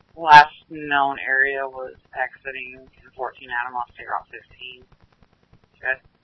last known area was exiting in 14 Animal State Route 15. Okay.